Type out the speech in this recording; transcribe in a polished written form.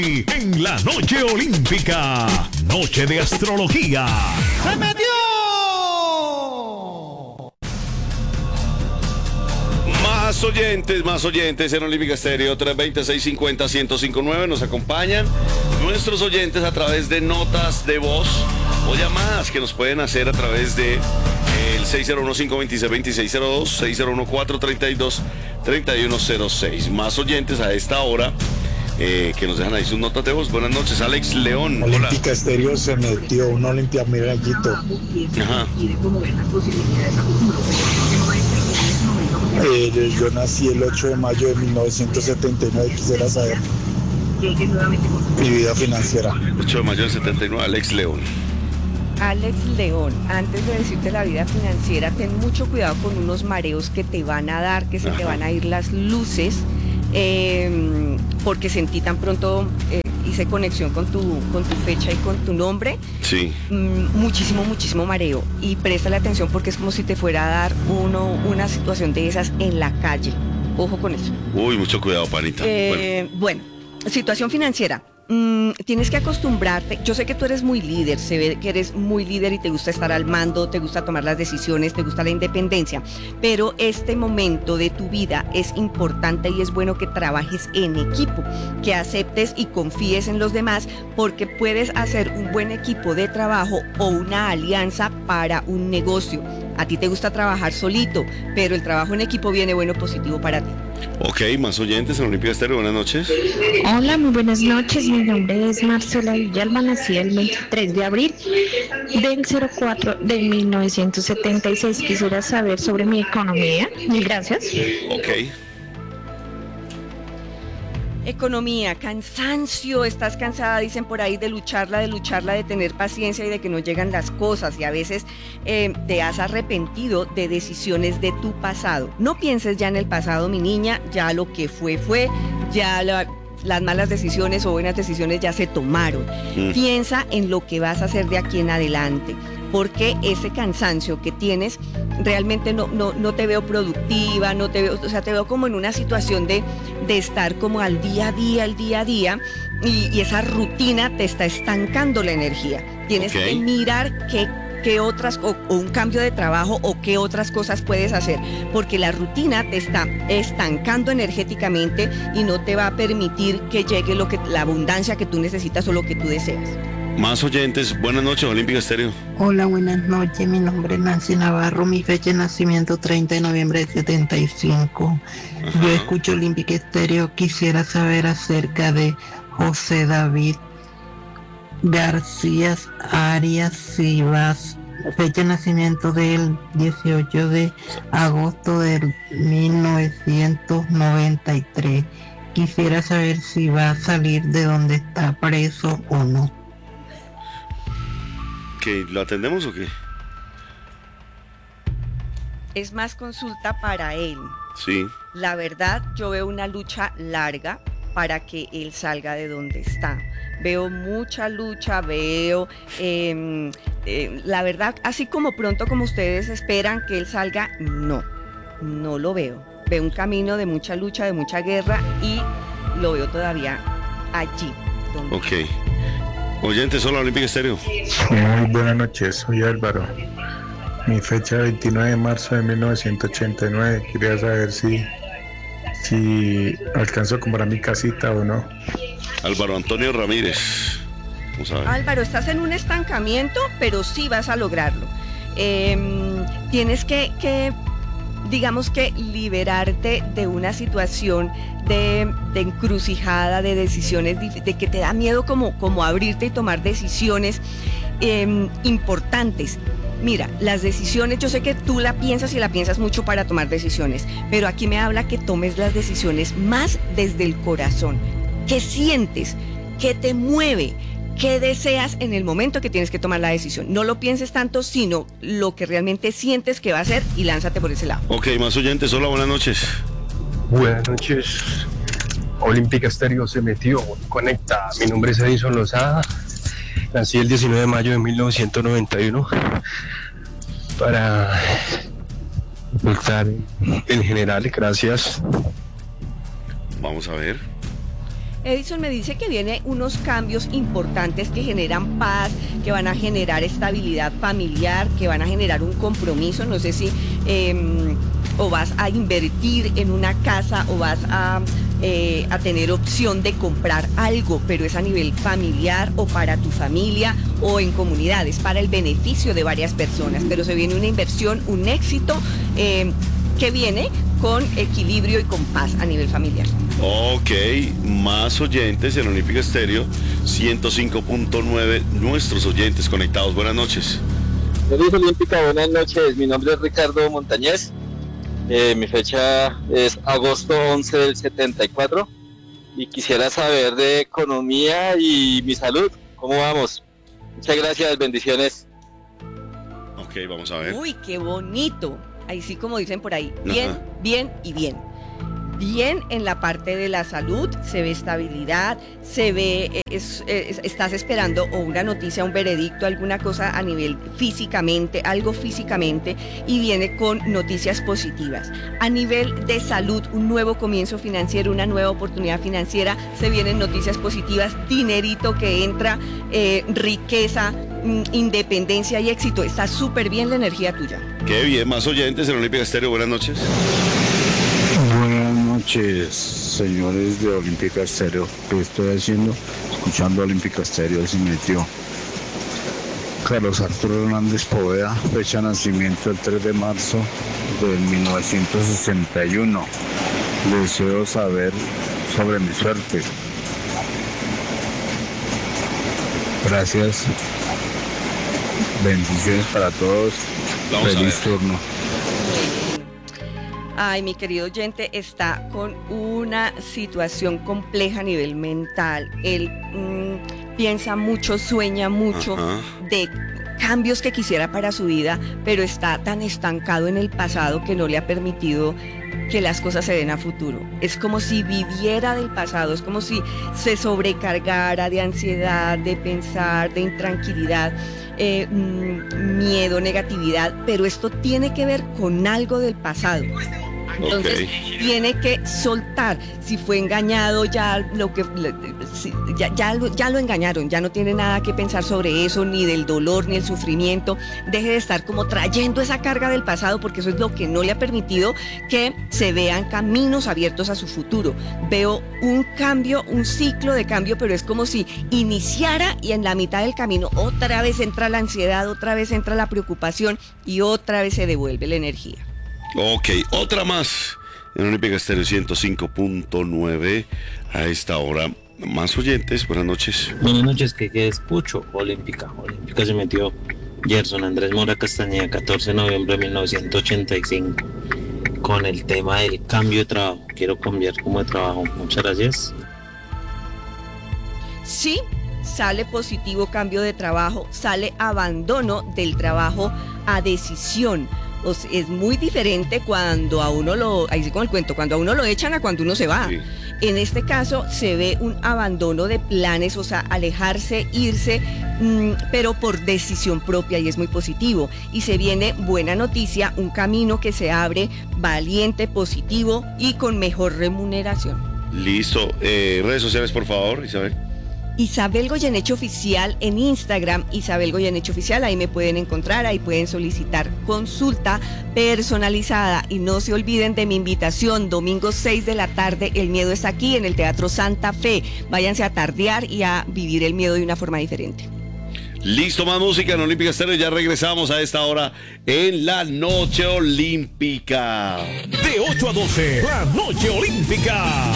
En la noche olímpica, noche de astrología. ¡Se metió! Más oyentes en Olímpica Estéreo 320-650-1059. Nos acompañan nuestros oyentes a través de notas de voz o llamadas que nos pueden hacer a través de el 601-526-2602, 601-432-3106. Más oyentes a esta hora que nos dejan ahí sus notas de voz. Buenas noches, Alex León. Olímpica Estéreo se metió, una Olimpia Mirallito. Ajá. Yo nací el 8 de mayo de 1979, quisiera saber mi vida financiera. 8 de mayo del 79, Alex León. Alex León, antes de decirte la vida financiera, ten mucho cuidado con unos mareos que te van a dar, que se te van a ir las luces, porque sentí tan pronto, hice conexión con tu fecha y con tu nombre. Sí. Muchísimo mareo. Y préstale atención porque es como si te fuera a dar una situación de esas en la calle. Ojo con eso. Uy, mucho cuidado, panita. Bueno, situación financiera. Tienes que acostumbrarte. Yo sé que tú eres muy líder, se ve que eres muy líder y te gusta estar al mando, te gusta tomar las decisiones, te gusta la independencia, pero este momento de tu vida es importante y es bueno que trabajes en equipo, que aceptes y confíes en los demás, porque puedes hacer un buen equipo de trabajo o una alianza para un negocio. A ti te gusta trabajar solito, pero el trabajo en equipo viene bueno, positivo para ti. Ok, más oyentes en Olímpica Estéreo, buenas noches. Hola, muy buenas noches, mi nombre es Marcela Villalba, nací el 23 de abril del 04 de 1976. Quisiera saber sobre mi economía. Mil gracias. Ok. Economía, cansancio, estás cansada, dicen por ahí, de lucharla, de tener paciencia y de que no llegan las cosas, y a veces te has arrepentido de decisiones de tu pasado. No pienses ya en el pasado, mi niña, ya lo que fue, ya las malas decisiones o buenas decisiones ya se tomaron. Piensa en lo que vas a hacer de aquí en adelante, porque ese cansancio que tienes, realmente no te veo productiva, no te veo, o sea, te veo como en una situación de estar como al día a día, y esa rutina te está estancando la energía. Tienes que mirar qué otras, o un cambio de trabajo, o qué otras cosas puedes hacer, porque la rutina te está estancando energéticamente y no te va a permitir que llegue la abundancia que tú necesitas o lo que tú deseas. Más oyentes, buenas noches, Olímpica Estéreo. Hola, buenas noches, mi nombre es Nancy Navarro, mi fecha de nacimiento 30 de noviembre de 75. Yo escucho Olímpica Estéreo, quisiera saber acerca de José David García Arias Sivas, fecha de nacimiento del 18 de agosto del 1993. Quisiera saber si va a salir de donde está preso o no. ¿Qué, lo atendemos o qué? Es más consulta para él. Sí. La verdad, yo veo una lucha larga para que él salga de donde está. Veo mucha lucha, veo, la verdad, así como pronto como ustedes esperan que él salga, no lo veo. Veo un camino de mucha lucha, de mucha guerra, y lo veo todavía allí. Ok. Oyentes, hola, Olímpica Estéreo. Muy buenas noches, soy Álvaro. Mi fecha 29 de marzo de 1989. Quería saber si alcanzo a comprar mi casita o no. Álvaro Antonio Ramírez. Vamos a ver. Álvaro, estás en un estancamiento, pero sí vas a lograrlo. Tienes que digamos que liberarte de una situación de encrucijada, de decisiones, de que te da miedo como abrirte y tomar decisiones importantes. Mira, las decisiones, yo sé que tú la piensas y la piensas mucho para tomar decisiones, pero aquí me habla que tomes las decisiones más desde el corazón. ¿Qué sientes? ¿Qué te mueve? ¿Qué deseas en el momento que tienes que tomar la decisión? No lo pienses tanto, sino lo que realmente sientes que va a ser, y lánzate por ese lado. Ok, más oyentes, hola, buenas noches. Buenas noches. Olímpica Estéreo se metió, conecta. Mi nombre es Edison Lozada. Nací el 19 de mayo de 1991 para consultar en general, gracias. Vamos a ver. Edison me dice que viene unos cambios importantes que generan paz, que van a generar estabilidad familiar, que van a generar un compromiso. No sé si o vas a invertir en una casa o vas a tener opción de comprar algo, pero es a nivel familiar o para tu familia o en comunidades, para el beneficio de varias personas. Pero se viene una inversión, un éxito que viene con equilibrio y con paz a nivel familiar. Ok, más oyentes en Olímpica Estéreo 105.9, nuestros oyentes conectados. Buenas noches. Feliz Olímpica, buenas noches. Mi nombre es Ricardo Montañez. Mi fecha es agosto 11 del 74 y quisiera saber de economía y mi salud. ¿Cómo vamos? Muchas gracias, bendiciones. Ok, vamos a ver. Uy, qué bonito. Ahí sí, como dicen por ahí, bien, Ajá. bien y bien. Bien en la parte de la salud, se ve estabilidad, se ve, estás esperando o una noticia, un veredicto, alguna cosa a nivel físicamente, algo físicamente, y viene con noticias positivas. A nivel de salud, un nuevo comienzo financiero, una nueva oportunidad financiera, se vienen noticias positivas, dinerito que entra, riqueza, independencia y éxito. Está súper bien la energía tuya. Qué bien, más oyentes en Olímpica Estéreo. Buenas noches. Buenas noches, señores de Olímpica Estéreo. ¿Qué estoy haciendo? Escuchando Olímpica Estéreo, se metió. Carlos Arturo Hernández Poveda, fecha de nacimiento el 3 de marzo de 1961. Deseo saber sobre mi suerte. Gracias. Bendiciones para todos. Vamos a Feliz ver. turno. Ay, mi querido oyente está con una situación compleja a nivel mental. Él piensa mucho, sueña mucho Ajá. de cambios que quisiera para su vida, pero está tan estancado en el pasado que no le ha permitido que las cosas se den a futuro. Es como si viviera del pasado, es como si se sobrecargara de ansiedad, de pensar, de intranquilidad, miedo, negatividad, pero esto tiene que ver con algo del pasado. Entonces tiene que soltar. Si fue engañado, ya lo engañaron, ya no tiene nada que pensar sobre eso, ni del dolor, ni el sufrimiento. Deje de estar como trayendo esa carga del pasado, porque eso es lo que no le ha permitido que se vean caminos abiertos a su futuro. Veo un cambio, un ciclo de cambio, pero es como si iniciara y en la mitad del camino otra vez entra la ansiedad, otra vez entra la preocupación y otra vez se devuelve la energía. Ok, otra más en Olímpica Estéreo 105.9 a esta hora. Más oyentes, buenas noches. Buenas noches, que escucho. Olímpica se metió Gerson Andrés Mora Castañeda, 14 de noviembre de 1985, con el tema del cambio de trabajo. Quiero cambiar como de trabajo. Muchas gracias. Sí, sale positivo cambio de trabajo, sale abandono del trabajo a decisión. O sea, es muy diferente cuando a uno ahí sí con el cuento, cuando a uno lo echan a cuando uno se va. Sí. En este caso se ve un abandono de planes, o sea, alejarse, irse, pero por decisión propia, y es muy positivo. Y se viene buena noticia, un camino que se abre valiente, positivo y con mejor remuneración. Listo. Redes sociales, por favor, Isabel. Isabel Goyeneche Oficial en Instagram, Isabel Goyeneche Oficial, ahí me pueden encontrar, ahí pueden solicitar consulta personalizada y no se olviden de mi invitación, domingo 6 de la tarde, El Miedo está aquí en el Teatro Santa Fe, váyanse a tardear y a vivir el miedo de una forma diferente. Listo, más música en Olímpica Estéreo, ya regresamos a esta hora en la Noche Olímpica. De 8 a 12, la Noche Olímpica.